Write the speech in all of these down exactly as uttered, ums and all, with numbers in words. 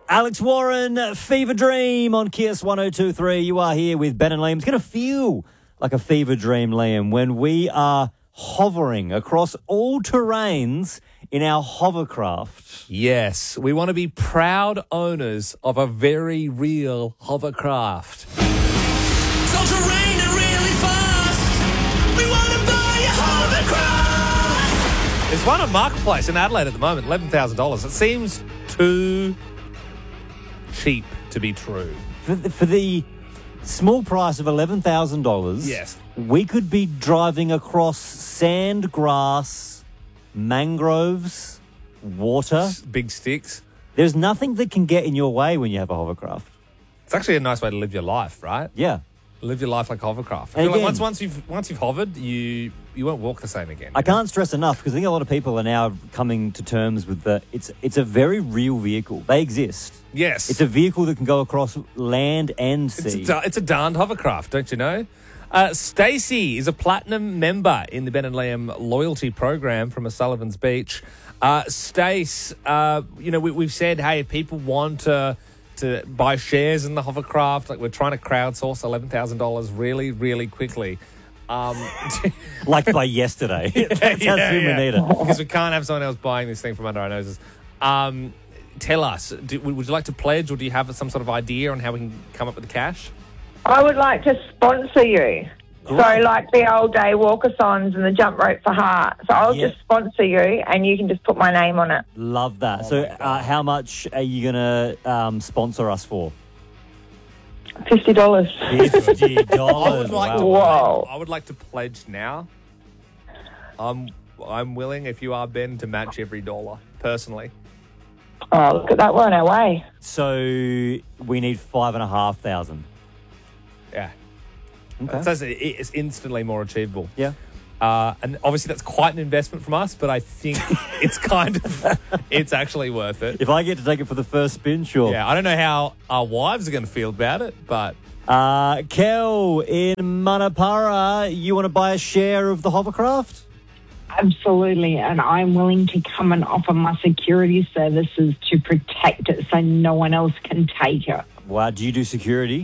Alex Warren, Fever Dream on Kiss one oh two point three. You are here with Ben and Liam. It's going to feel like a fever dream, Liam, when we are hovering across all terrains in our hovercraft. Yes, we want to be proud owners of a very real hovercraft. It's all terrain and really fast. We want to buy a hovercraft. There's one on Marketplace in Adelaide at the moment, eleven thousand dollars. It seems too cheap to be true. For the, for the small price of eleven thousand dollars, Yes. we could be driving across sand, grass, mangroves, water. S- Big sticks. There's nothing that can get in your way when you have a hovercraft. It's actually a nice way to live your life, right? Yeah. Live your life like a hovercraft. I And feel like again- once, once you've once you've hovered, you you won't walk the same again. I can't stress enough because I think a lot of people are now coming to terms with the it's it's a very real vehicle. They exist. Yes. It's a vehicle that can go across land and It's sea. a, da- it's a darned hovercraft, don't you know? Uh, Stacey is a platinum member in the Ben and Liam loyalty program from O'Sullivan's Beach. Uh, Stace, uh, you know, we, we've said, hey, if people want to, to buy shares in the hovercraft, like we're trying to crowdsource eleven thousand dollars really, really quickly. Um, like by yesterday. That's how soon we need it. Because we can't have someone else buying this thing from under our noses. Um, tell us, do, would you like to pledge or do you have some sort of idea on how we can come up with the cash? I would like to sponsor you. So like the old day walkathons and the jump rope for heart. So I'll Yeah. just sponsor you and you can just put my name on it. Love that. so uh, how much are you going to um, sponsor us for? fifty dollars. fifty I dollars. would like to. Wow. Pledge, I would like to pledge now. I'm I'm willing, if you are Ben, to match every dollar personally. Oh, look at that. We're on our way. So we need five and a half thousand. Yeah, Okay. so it's, it's instantly more achievable. Yeah. Uh, and obviously that's quite an investment from us, but I think it's kind of it's actually worth it. If I get to take it for the first spin, sure. Yeah, I don't know how our wives are going to feel about it, but Uh, Kel in Manapara, you want to buy a share of the hovercraft? Absolutely, and I'm willing to come and offer my security services to protect it so no one else can take it. Wow, do you do security?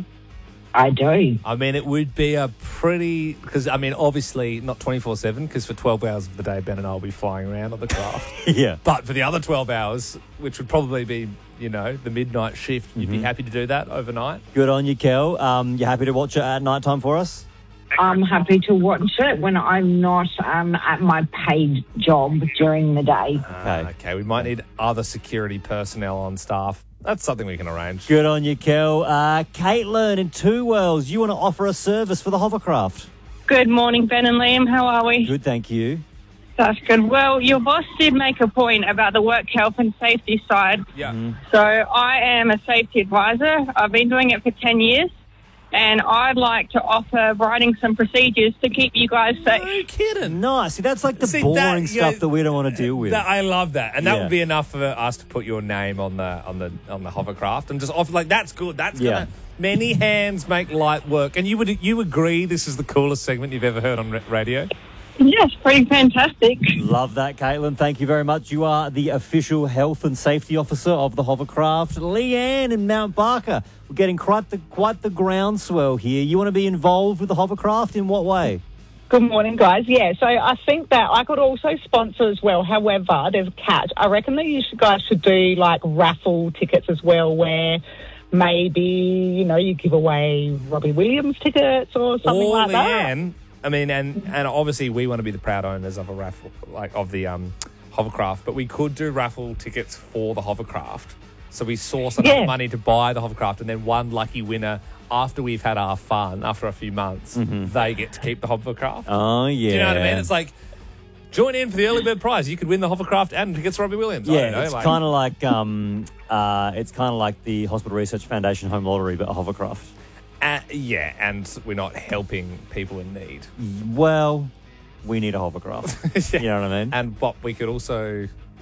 I do. I mean, it would be a pretty... Because, I mean, obviously not twenty-four seven, because for twelve hours of the day, Ben and I will be flying around on the craft. Yeah. But for the other twelve hours, which would probably be, you know, the midnight shift, you'd be happy to do that overnight? Good on you, Kel. Um, you happy to watch it at night time for us? I'm happy to watch it when I'm not um, at my paid job during the day. Okay. okay, we might need other security personnel on staff. That's something we can arrange. Good on you, Kel. Uh, Caitlin in Two Wells, you want to offer a service for the hovercraft? Good morning, Ben and Liam. How are we? Good, thank you. That's good. Well, your boss did make a point about the work health and safety side. Yeah. So I am a safety advisor. I've been doing it for ten years, and I'd like to offer writing some procedures to keep you guys safe. No kidding. Nice. See, that's like the See, boring that- yeah, stuff that we don't want to deal with. That, I love that, and that Yeah. would be enough for us to put your name on the on the on the hovercraft and just offer like that's good. That's Yeah. gonna many hands make light work. And you would you agree this is the coolest segment you've ever heard on ra- radio? Yes, pretty fantastic. Love that, Caitlin. Thank you very much. You are the official health and safety officer of the hovercraft. Leanne in Mount Barker. We're getting quite the quite the groundswell here. You want to be involved with the hovercraft in what way? Good morning, guys. Yeah, so I think that I could also sponsor as well. However, there's a catch. I reckon that you should, guys should do like raffle tickets as well, where maybe, you know, you give away Robbie Williams tickets or something or like that. Leanne, I mean, and and obviously we want to be the proud owners of a raffle, like of the um, hovercraft, but we could do raffle tickets for the hovercraft. So we source enough Yeah. money to buy the hovercraft, and then one lucky winner, after we've had our fun, after a few months, they get to keep the hovercraft. Oh, yeah. Do you know what I mean? It's like, join in for the early bird prize. You could win the hovercraft and tickets to Robbie Williams. I don't Yeah, know, it's like- kind of like um, uh, it's kind of like the Hospital Research Foundation home lottery, but a hovercraft. Uh, yeah, and we're not helping people in need. Well, we need a hovercraft. Yeah. You know what I mean? And but we could also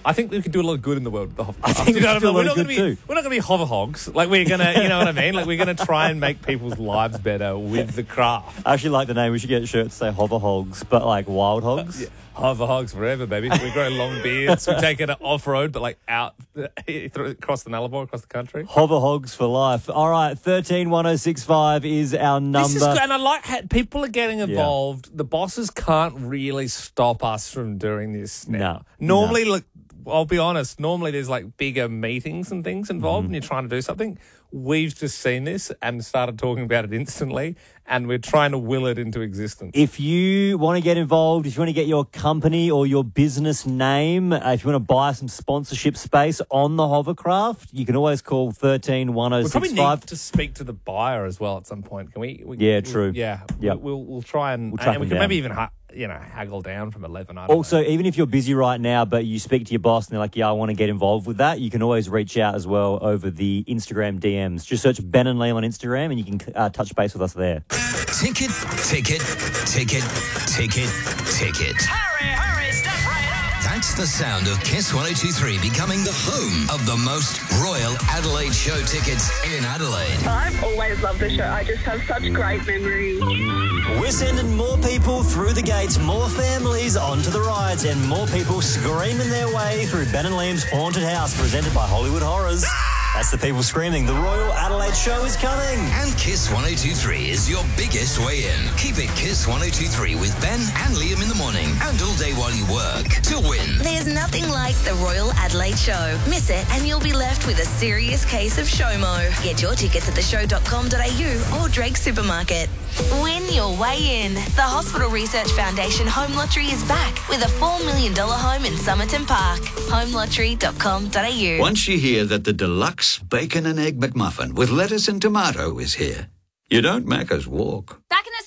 I think we could do a lot of good in the world with the hovercraft. I think we You know could do a what I lot mean? of We're not good gonna be, too. We're not going to be hover hogs. Like, we're going to, you know what I mean? Like, we're going to try and make people's lives better with the craft. I actually like the name. We should get shirts that say hover hogs, but like wild hogs. Yeah. Hover hogs forever, baby. We grow long beards. We take it off-road, but like out across the Nullarbor, across the country. Hover hogs for life. All right, thirteen one oh six five is our number. This is good, and I like how people are getting involved. The bosses can't really stop us from doing this now. No, Normally, look, I'll be honest, normally there's like bigger meetings and things involved Mm-hmm. and you're trying to do something. We've just seen this and started talking about it instantly, and we're trying to will it into existence. If you want to get involved, if you want to get your company or your business name, uh, if you want to buy some sponsorship space on the hovercraft, you can always call thirteen one oh We six probably five. need to speak to the buyer as well at some point. Can we? we Yeah, we- true. Yeah, Yep. we'll, we'll we'll try and We'll track and we them can maybe down. even ha- you know haggle down from eleven. I don't Also, know. even if you're busy right now, but you speak to your boss and they're like, yeah, I want to get involved with that, you can always reach out as well over the Instagram D Ms. Just search Ben and Liam on Instagram and you can uh, touch base with us there. Ticket, ticket, ticket, ticket, ticket. Hurry, hurry, step right up. That's the sound of Kiss one oh two three becoming the home of the most Royal Adelaide show tickets in Adelaide. I've always loved the show. I just have such great memories. We're sending more people through the gates, more families onto the rides, and more people screaming their way through Ben and Liam's Haunted House, presented by Hollywood Horrors. That's the people screaming. The Royal Adelaide show is coming. And Kiss one oh two three is your biggest way in. Keep it Kiss one oh two three with Ben and Liam in the morning and all day while you work to win. There's nothing like the Royal Adelaide Show. Miss it and you'll be left with a serious case of SHOMO. Get your tickets at the show dot com dot a u or Drake Supermarket. Win your way in. The Hospital Research Foundation Home Lottery is back with a four million dollars home in Somerton Park. home lottery dot com dot a u. Once you hear that the deluxe bacon and egg McMuffin with lettuce and tomato is here, you don't Macca's walk. Back in a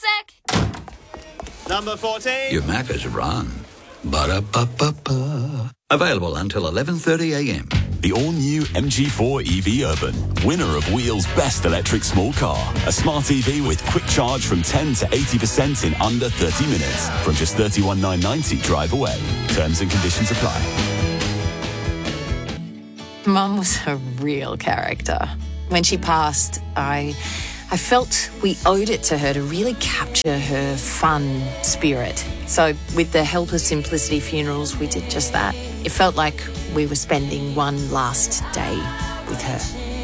sec. Number fourteen. You Macca's run. Ba-da-ba-ba-ba. Available until eleven thirty a m. The all-new M G four E V Urban, winner of Wheel's best electric small car. A smart E V with quick charge from ten to eighty percent in under thirty minutes. From just thirty-one thousand nine hundred ninety drive away. Terms and conditions apply. Mum was a real character. When she passed, I I felt we owed it to her to really capture her fun spirit. So with the help of Simplicity Funerals, we did just that. It felt like we were spending one last day with her.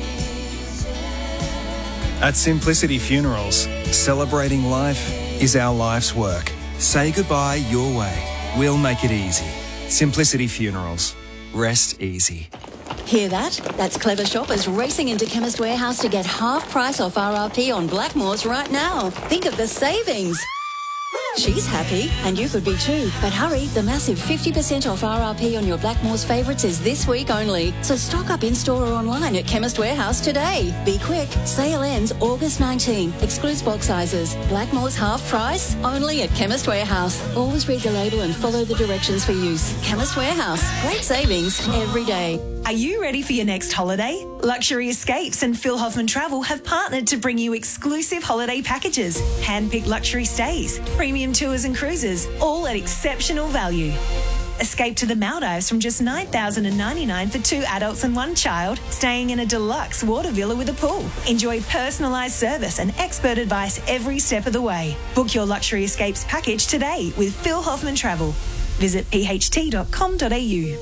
At Simplicity Funerals, celebrating life is our life's work. Say goodbye your way. We'll make it easy. Simplicity Funerals. Rest easy. Hear that? That's clever shoppers racing into Chemist Warehouse to get half price off R R P on Blackmores right now. Think of the savings. She's happy, and you could be too. But hurry, the massive fifty percent off R R P on your Blackmores favourites is this week only. So stock up in-store or online at Chemist Warehouse today. Be quick. Sale ends August nineteenth. Excludes bulk sizes. Blackmores half price, only at Chemist Warehouse. Always read the label and follow the directions for use. Chemist Warehouse. Great savings every day. Are you ready for your next holiday? Luxury Escapes and Phil Hoffman Travel have partnered to bring you exclusive holiday packages, hand-picked luxury stays, premium tours and cruises, all at exceptional value. Escape to the Maldives from just nine thousand ninety-nine dollars for two adults and one child, staying in a deluxe water villa with a pool. Enjoy personalised service and expert advice every step of the way. Book your Luxury Escapes package today with Phil Hoffman Travel. Visit p h t dot com dot a u.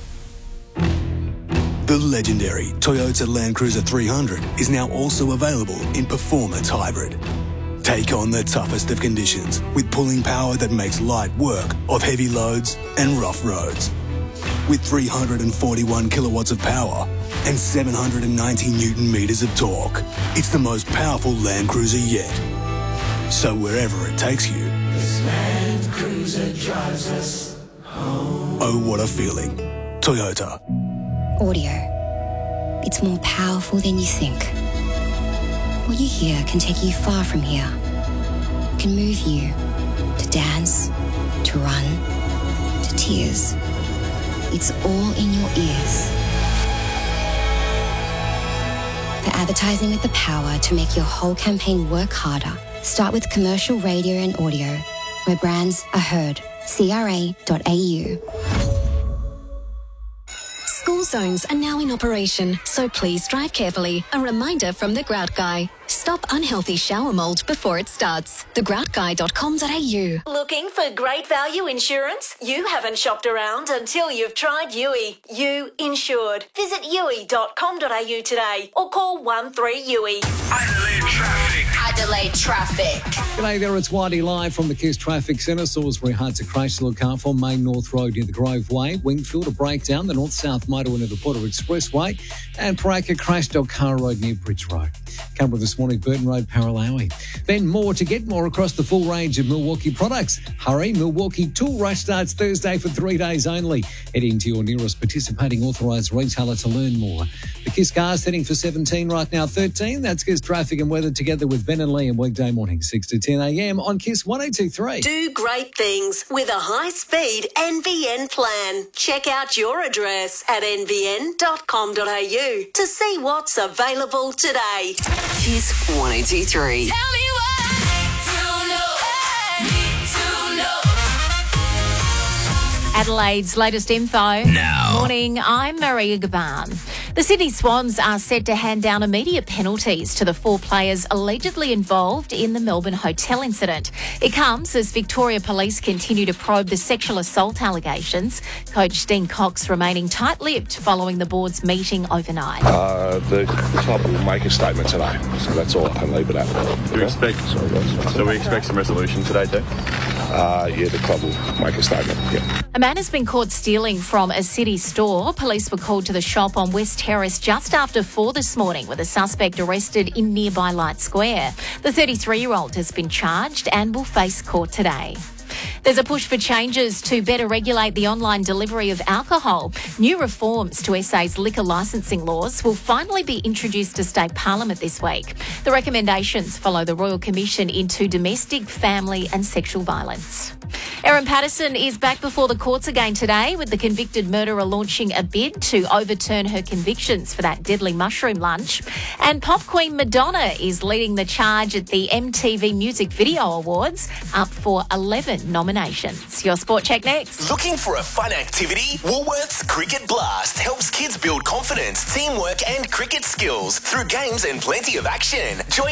The legendary Toyota Land Cruiser three hundred is now also available in Performance Hybrid. Take on the toughest of conditions with pulling power that makes light work of heavy loads and rough roads. With three hundred forty-one kilowatts of power and seven hundred ninety newton meters of torque, it's the most powerful Land Cruiser yet. So wherever it takes you, This Land Cruiser drives us home. oh what a feeling. Toyota. Audio. It's more powerful than you think. What you hear can take you far from here. It can move you to dance, to run, to tears. It's all in your ears. For advertising with the power to make your whole campaign work harder, start with commercial radio and audio, where brands are heard. C R A dot A U. School zones are now in operation, so please drive carefully. A reminder from The Grout Guy. Stop unhealthy shower mould before it starts. the grout guy dot com dot a u. Looking for great value insurance? You haven't shopped around until you've tried U I. You insured. Visit U I dot com dot a u today or call one three U I. Adelaide traffic. Adelaide traffic. G'day there, it's Whitey live from the Kiss Traffic Centre. Salisbury Heights, a crash to look out for. Main North Road near the Grove Way. Wingfield, a breakdown. The north-south motorway near the Porter Expressway. And Paraka, crash Delcara Road near Bridge Road. Come with this morning, Burton Road, Paralawi. Then more to get more across the full range of Milwaukee products. Hurry, Milwaukee Tool Rush starts Thursday for three days only. Head into your nearest participating authorised retailer to learn more. The Kiss Cars heading for seventeen right now, thirteen. That's Kiss Traffic and Weather together with Ben and Liam weekday morning, six to ten a m on Kiss one oh two three. Do great things with a high-speed N V N plan. Check out your address at n v n dot com dot a u to see what's available today. Kiss one oh two three. Tell me what to know. Need to know. Adelaide's latest info. Now. Morning, I'm Maria Gaban. The Sydney Swans are set to hand down immediate penalties to the four players allegedly involved in the Melbourne hotel incident. It comes as Victoria Police continue to probe the sexual assault allegations. Coach Dean Cox remaining tight-lipped following the board's meeting overnight. Uh, the club will make a statement today, so that's all I can leave it at. Do we expect, Sorry, guys. So we expect some resolution today, too? Uh, yeah, the club will make a statement, yeah. A man has been caught stealing from a city store. Police were called to the shop on West Terrace just after four this morning with a suspect arrested in nearby Light Square. The thirty-three-year-old has been charged and will face court today. There's a push for changes to better regulate the online delivery of alcohol. New reforms to S A's liquor licensing laws will finally be introduced to State Parliament this week. The recommendations follow the Royal Commission into Domestic, Family and Sexual Violence. Erin Patterson is back before the courts again today, with the convicted murderer launching a bid to overturn her convictions for that deadly mushroom lunch. And pop queen Madonna is leading the charge at the M T V Music Video Awards, up for eleven nominations. Your Sport Check next. Looking for a fun activity? Woolworths Cricket Blast helps kids build confidence, teamwork and cricket skills through games and plenty of action. Join